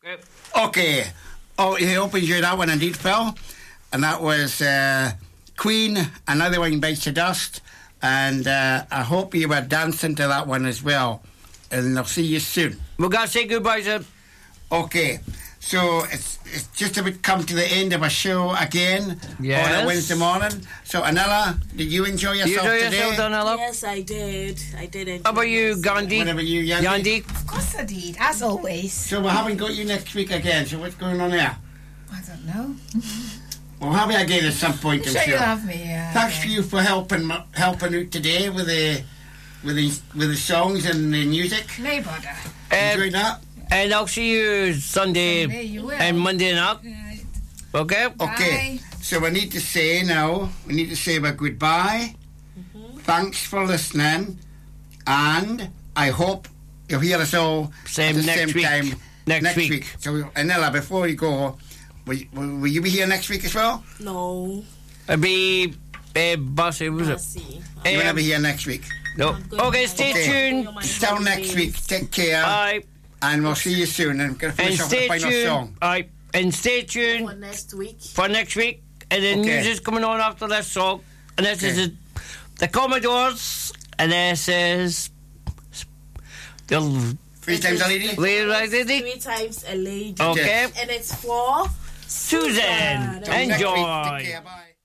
Okay. Oh, I hope you enjoyed that one indeed, Phil. And that was Queen, Another One Bites the Dust. And I hope you were dancing to that one as well. And I'll see you soon. We're going to say goodbye, sir. Okay. So it's just about come to the end of a show again Yes. on a Wednesday morning. So Anella, did you enjoy yourself today? Anella? Yes, I did. I did enjoy How about you, Gandhi? What about you, Yandy? Yandy? Of course I did, as always. So we haven't got you next week again. So what's going on there? I don't know. We'll have you again at some point, I'm Sure sure. you'll have me, yeah. Thanks for you for helping out today with the songs and the music. No bother. Enjoyed that. And I'll see you Sunday You will. and Monday night. Okay? Okay. So we need to say now, a goodbye. Thanks for listening. And I hope you'll hear us all Same at the next same week. time Next week. So, Anella, before you go, will you be here next week as well? No. It'll be Bossy, was it? See. You will be here next week. No. I'm going Okay, on stay Okay. tuned. Till next week. Take care. Bye. And we'll see you soon. And I'm going to And finish off with stay the final tuned. song. Aye. And stay For tuned next week. for next week. And the Okay. news is coming on after this song. And this is the Commodores. And this is the 3 times a lady. lady. 3 times a lady. Okay. And it's for Susan. Susan. Till next week. Enjoy. Take care. Bye.